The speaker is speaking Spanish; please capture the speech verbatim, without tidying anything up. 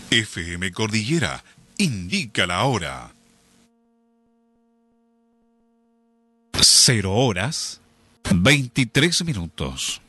F M Cordillera indica la hora. Cero horas, veintitrés minutos.